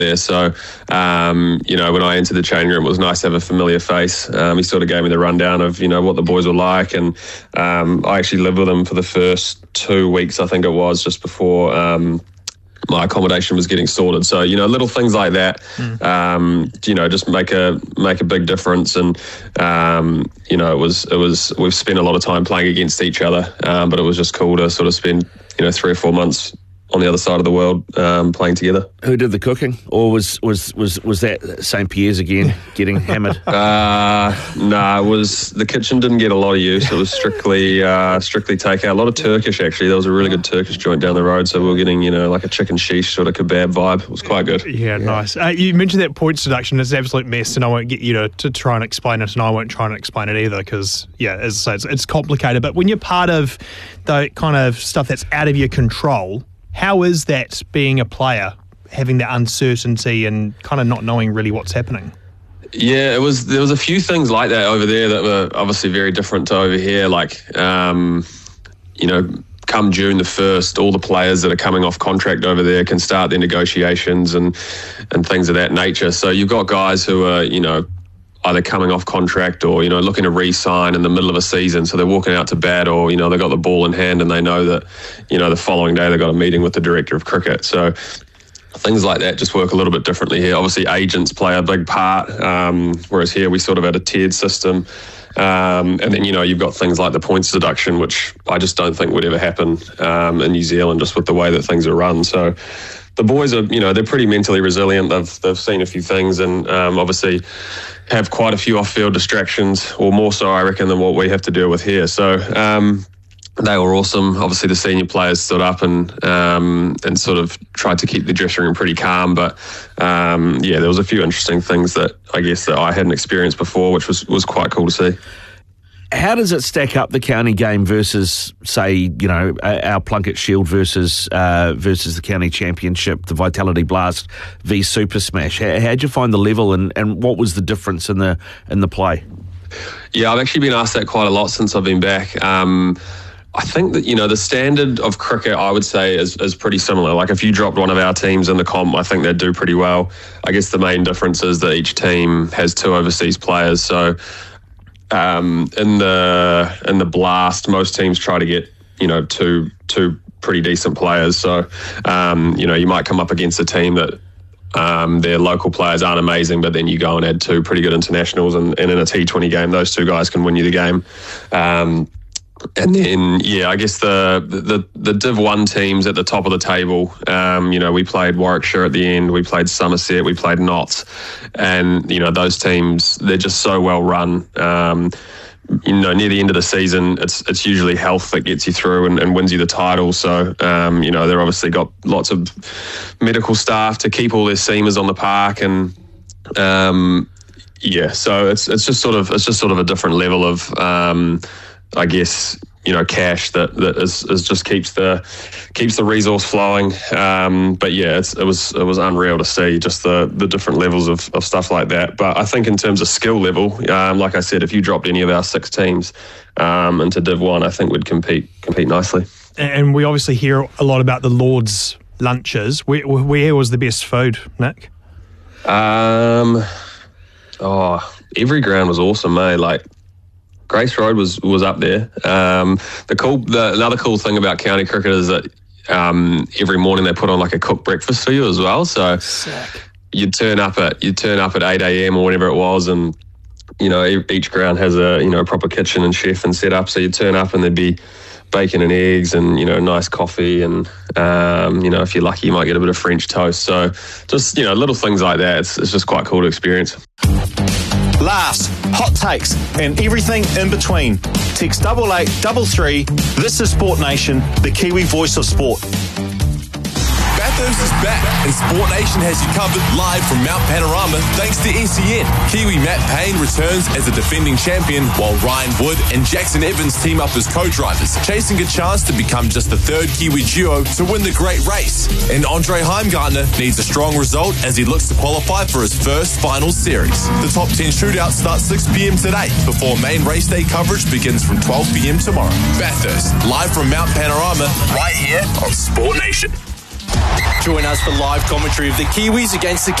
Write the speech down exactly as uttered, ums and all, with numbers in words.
there. So, um, you know, when I entered the changing room, it was nice to have a familiar face. Um, he sort of gave me the rundown of, you know, what the boys were like. And um, I actually lived with him for the first two weeks, I think it was, just before um, my accommodation was getting sorted. So, you know, little things like that, mm. um, you know, just make a make a big difference. And, um, you know, it was, it was, we've spent a lot of time playing against each other, um, but it was just cool to sort of spend, you know, three or four months on the other side of the world um, playing together. Who did the cooking? Or was was was, was that Saint Pierre's again getting hammered? Uh, no, nah, it was, the kitchen didn't get a lot of use. It was strictly uh, strictly takeout. A lot of Turkish, actually. There was a really good Turkish joint down the road, so we were getting, you know, like a chicken sheesh sort of kebab vibe. It was quite good. Yeah, yeah. Nice. Uh, you mentioned that points deduction is an absolute mess, and I won't get you to, to try and explain it, and I won't try and explain it either, because, yeah, as I say, it's, it's complicated. But when you're part of the kind of stuff that's out of your control, how is that being a player, having that uncertainty and kind of not knowing really what's happening? Yeah, it was. There was a few things like that over there that were obviously very different to over here. Like, um, you know, come June the first, all the players that are coming off contract over there can start their negotiations and and things of that nature. So you've got guys who are, you know, either coming off contract or, you know, looking to re-sign in the middle of a season. So they're walking out to bat, or, you know, they've got the ball in hand and they know that, you know, the following day they've got a meeting with the director of cricket. So things like that just work a little bit differently here. Obviously, agents play a big part, um, whereas here we sort of had a tiered system. Um, and then, you know, you've got things like the points deduction, which I just don't think would ever happen um, in New Zealand, just with the way that things are run. So the boys are, you know, they're pretty mentally resilient. They've they've seen a few things, and um, obviously have quite a few off-field distractions, or more so, I reckon, than what we have to deal with here. So um, they were awesome. Obviously, the senior players stood up and um, and sort of tried to keep the dressing room pretty calm. But um, yeah, there was a few interesting things that I guess that I hadn't experienced before, which was was quite cool to see. How does it stack up, the county game versus, say, you know, our Plunket Shield versus uh, versus the county championship, the Vitality Blast v Super Smash? How how'd you find the level, and, and what was the difference in the in the play? Yeah, I've actually been asked that quite a lot since I've been back. Um, I think that, you know, the standard of cricket, I would say, is, is pretty similar. Like, if you dropped one of our teams in the comp, I think they'd do pretty well. I guess the main difference is that each team has two overseas players. So um, in the in the Blast, most teams try to get, you know, two two pretty decent players. So, um, you know, you might come up against a team that Um, their local players aren't amazing, but then you go and add two pretty good internationals, and, and in a T twenty game, those two guys can win you the game. Um, and then, yeah, I guess the, the the Div one teams at the top of the table, um, you know, we played Warwickshire at the end, we played Somerset, we played Notts, and, you know, those teams, they're just so well run. Um, you know, near the end of the season, it's it's usually health that gets you through and, and wins you the title. So, um, you know, they're obviously got lots of medical staff to keep all their seamers on the park, and um, yeah, so it's it's just sort of it's just sort of a different level of, um, I guess, you know, cash that that is, is just keeps the keeps the resource flowing. Um, but yeah, it's, it was it was unreal to see just the the different levels of, of stuff like that. But I think in terms of skill level, um, like I said, if you dropped any of our six teams um, into Div One, I think we'd compete compete nicely. And we obviously hear a lot about the Lords lunches. Where, where was the best food, Nick? Um, oh, every ground was awesome, mate. Like, Grace Road was was up there. Um, the cool, the, another cool thing about county cricket is that um, every morning they put on like a cooked breakfast for you as well. So Sick. you'd turn up at you'd turn up at eight a.m. or whatever it was, and you know, each ground has a you know a proper kitchen and chef and set up. So you'd turn up and there'd be bacon and eggs and, you know, nice coffee, and um, you know, if you're lucky, you might get a bit of French toast. So just, you know, little things like that. It's, it's just quite cool to experience. Laughs, hot takes, and everything in between. Text double eight double three. This is Sport Nation, the Kiwi voice of sport. Bathurst is back, and Sport Nation has you covered live from Mount Panorama thanks to S E N. Kiwi Matt Payne returns as a defending champion, while Ryan Wood and Jackson Evans team up as co-drivers, chasing a chance to become just the third Kiwi duo to win the great race. And Andre Heimgartner needs a strong result as he looks to qualify for his first final series. The top ten shootout starts six p.m. today, before main race day coverage begins from twelve p.m. tomorrow. Bathurst, live from Mount Panorama, right here on Sport Nation. Join us for live commentary of the Kiwis against the